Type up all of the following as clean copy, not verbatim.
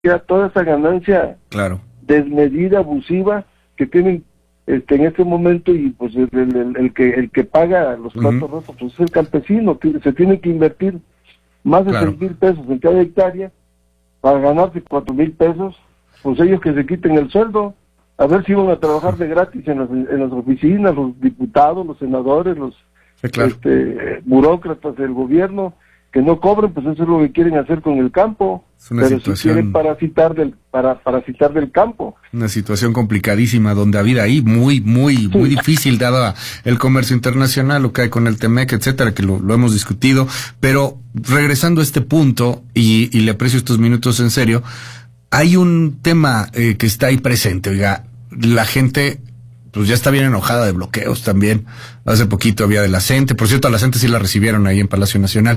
queda toda esa ganancia desmedida, abusiva, que tienen en este momento, y pues el que paga los platos rotos pues es el campesino, que se tiene que invertir más de 6,000 pesos en cada hectárea para ganarse 4,000 pesos, pues ellos que se quiten el sueldo, a ver si van a trabajar de gratis en las oficinas, los diputados, los senadores, los burócratas del gobierno, que no cobren, pues eso es lo que quieren hacer con el campo, pero si quieren parasitar del campo. Una situación complicadísima, don David, ahí muy difícil, dado el comercio internacional, lo que hay con el Temec, etcétera, que lo hemos discutido, pero regresando a este punto, y le aprecio estos minutos en serio, hay un tema que está ahí presente, oiga, la gente pues ya está bien enojada de bloqueos también. Hace poquito había de la CENTE, por cierto, a la CENTE sí la recibieron ahí en Palacio Nacional.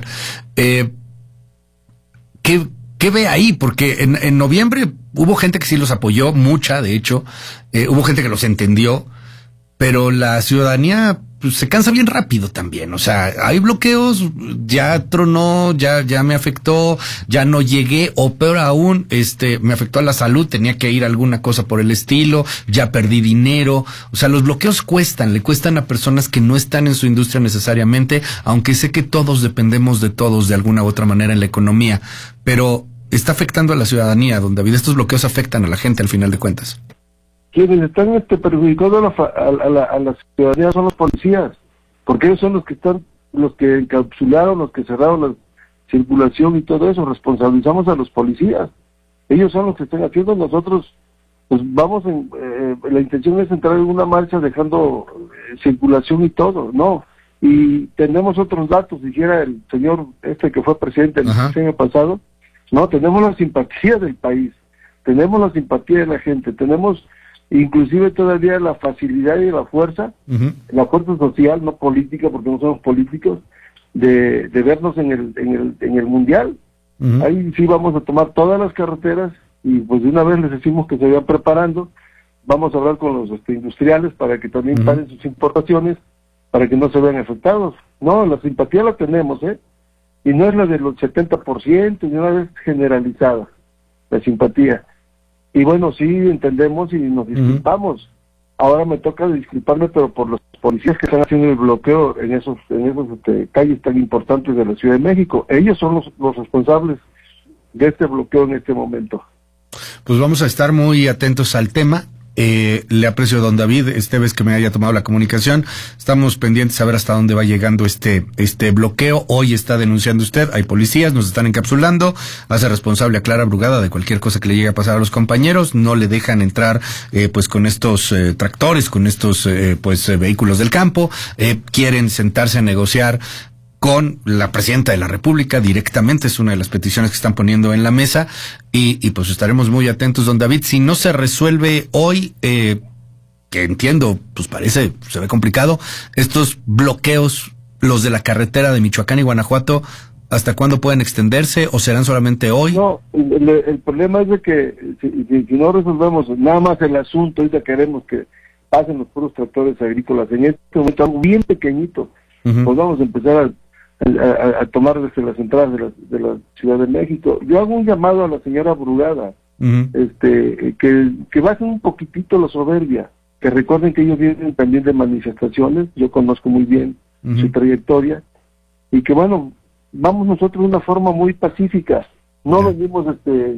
¿Qué ve ahí? Porque en noviembre hubo gente que sí los apoyó, mucha, de hecho, hubo gente que los entendió, pero la ciudadanía pues, se cansa bien rápido también. O sea, hay bloqueos, ya tronó, ya me afectó, ya no llegué, o peor aún, me afectó a la salud, tenía que ir a alguna cosa por el estilo, ya perdí dinero. O sea, los bloqueos le cuestan a personas que no están en su industria necesariamente, aunque sé que todos dependemos de todos de alguna u otra manera en la economía, pero está afectando a la ciudadanía, don David. Estos bloqueos afectan a la gente al final de cuentas. Quienes están perjudicando a la ciudadanía son los policías, porque ellos son los que encapsularon, los que cerraron la circulación y todo eso. Responsabilizamos a los policías, ellos son los que están haciendo. Nosotros pues vamos la intención es entrar en una marcha dejando circulación y todo, ¿no? Y tenemos otros datos, dijera el señor que fue presidente el año pasado, no, tenemos la simpatía del país, tenemos la simpatía de la gente, tenemos inclusive todavía la facilidad y la fuerza social, no política, porque no somos políticos, de vernos en el mundial. Ahí sí vamos a tomar todas las carreteras y pues de una vez les decimos que se vayan preparando. Vamos a hablar con los industriales para que también paren sus importaciones, para que no se vean afectados. No, la simpatía la tenemos, y no es la del 70%, ni una vez generalizada, la simpatía. Y bueno, sí, entendemos y nos disculpamos. Ahora me toca disculparme, pero por los policías que están haciendo el bloqueo en esos calles tan importantes de la Ciudad de México. Ellos son los responsables de este bloqueo en este momento. Pues vamos a estar muy atentos al tema. Le aprecio, don David, vez que me haya tomado la comunicación. Estamos pendientes a ver hasta dónde va llegando este bloqueo. Hoy está denunciando usted, hay policías, nos están encapsulando, hace responsable a Clara Brugada de cualquier cosa que le llegue a pasar a los compañeros, no le dejan entrar pues con estos tractores, con estos vehículos del campo, quieren sentarse a negociar con la presidenta de la República directamente, es una de las peticiones que están poniendo en la mesa, y pues estaremos muy atentos, don David. Si no se resuelve hoy, que entiendo, pues se ve complicado, estos bloqueos, los de la carretera de Michoacán y Guanajuato, ¿hasta cuándo pueden extenderse o serán solamente hoy? No, el problema es de que si no resolvemos nada más el asunto, ahorita queremos que pasen los puros tractores agrícolas, en este momento algo bien pequeñito, pues vamos a empezar a tomar desde las entradas de la Ciudad de México. Yo hago un llamado a la señora Brugada, que bajen un poquitito la soberbia, que recuerden que ellos vienen también de manifestaciones, yo conozco muy bien su trayectoria, y que bueno, vamos nosotros de una forma muy pacífica, no venimos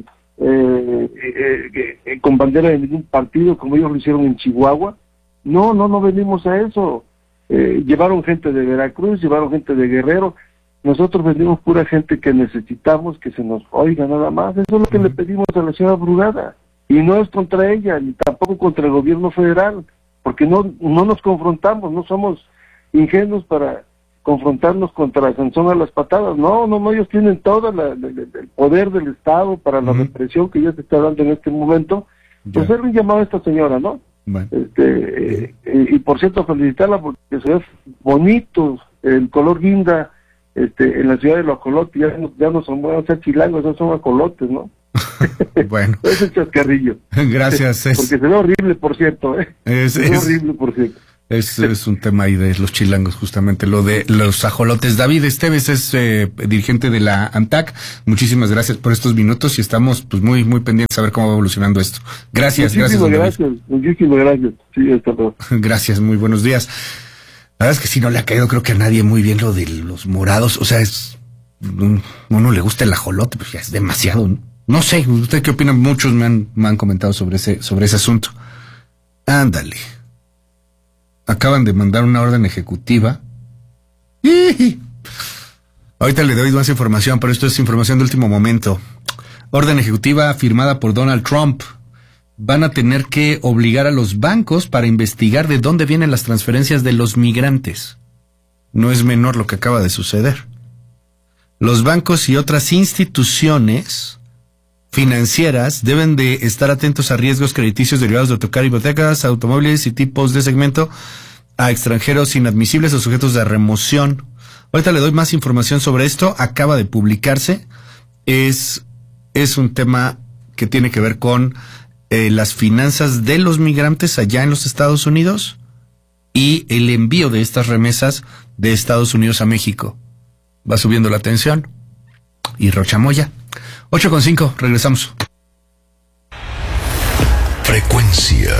con bandera de ningún partido como ellos lo hicieron en Chihuahua, no venimos a eso. Llevaron gente de Veracruz, llevaron gente de Guerrero, nosotros venimos pura gente que necesitamos que se nos oiga nada más. Eso es lo que le pedimos a la señora Brugada, y no es contra ella, ni tampoco contra el gobierno federal, porque no nos confrontamos, no somos ingenuos para confrontarnos contra Sansón a las patadas. No, ellos tienen todo el poder del Estado para la represión que ya se está dando en este momento. Pues hacerle un llamado a esta señora, ¿no? Bueno. Y por cierto, felicitarla porque se ve bonito el color guinda en la ciudad de los ajolotes. Ya no son buenos chilangos, ya son ajolotes, ¿no? Bueno. Es el chascarrillo. Gracias. Porque se ve horrible, por cierto, Se ve horrible, por cierto. Es un tema ahí de los chilangos, justamente, lo de los ajolotes. David Esteves es dirigente de la ANTAC. Muchísimas gracias por estos minutos y estamos pues muy pendientes a ver cómo va evolucionando esto. Gracias. Muchísimas gracias. Sí, hasta luego. Gracias, muy buenos días. La verdad es que sí, no le ha caído creo que a nadie muy bien lo de los morados. O sea, uno le gusta el ajolote, pues ya es demasiado, ¿no? No sé, ¿usted qué opina? Muchos me han comentado sobre ese asunto. Ándale. Acaban de mandar una orden ejecutiva. Ahorita le doy más información, pero esto es información de último momento. Orden ejecutiva firmada por Donald Trump. Van a tener que obligar a los bancos para investigar de dónde vienen las transferencias de los migrantes. No es menor lo que acaba de suceder. Los bancos y otras instituciones financieras deben de estar atentos a riesgos crediticios derivados de otorgar hipotecas, automóviles y tipos de segmento a extranjeros inadmisibles o sujetos de remoción. Ahorita le doy más información sobre esto. Acaba de publicarse. Es un tema que tiene que ver con las finanzas de los migrantes allá en los Estados Unidos y el envío de estas remesas de Estados Unidos a México. Va subiendo la tensión. Y Rochamoya. 8:05, regresamos. Frecuencia.